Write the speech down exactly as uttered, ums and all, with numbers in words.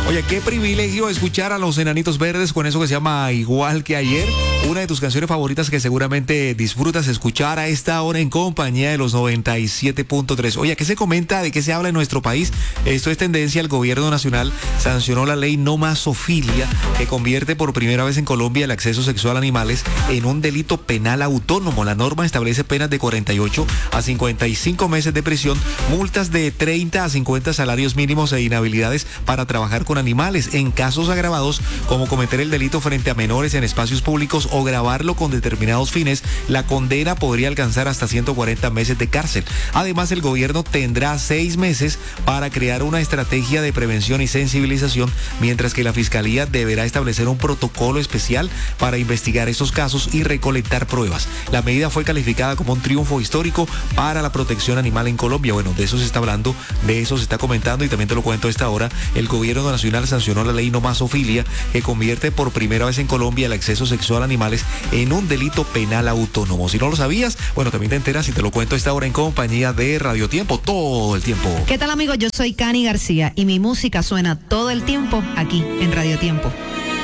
Oye, qué privilegio escuchar a los Enanitos Verdes con eso que se llama Igual que Ayer. Una de tus canciones favoritas que seguramente disfrutas escuchar a esta hora en compañía de los noventa y siete punto tres. Oye, ¿qué se comenta? ¿De qué se habla en nuestro país? Esto es tendencia. El gobierno nacional sancionó la ley no más zoofilia, que convierte por primera vez en Colombia el acceso sexual a animales en un delito penal autónomo. La norma establece penas de cuarenta y ocho a cincuenta y cinco meses de prisión, multas de treinta a cincuenta salarios mínimos e inhabilidades para trabajar con animales. En casos agravados, como cometer el delito frente a menores en espacios públicos o grabarlo con determinados fines, la condena podría alcanzar hasta ciento cuarenta meses de cárcel. Además, el gobierno tendrá seis meses para crear una estrategia de prevención y sensibilización, mientras que la Fiscalía deberá establecer un protocolo especial para investigar estos casos y recolectar pruebas. La medida fue calificada como un triunfo histórico para la protección animal en Colombia. Bueno, de eso se está hablando, de eso se está comentando y también te lo cuento a esta hora. El gobierno nacional sancionó la ley no más zoofilia, que convierte por primera vez en Colombia el acceso sexual a animales en un delito penal autónomo. Si no lo sabías, bueno, también te enteras y te lo cuento a esta hora en compañía de Radio Tiempo, todo el tiempo. ¿Qué tal, amigos? Yo soy Cani García y mi música suena todo el tiempo aquí en Radio Tiempo.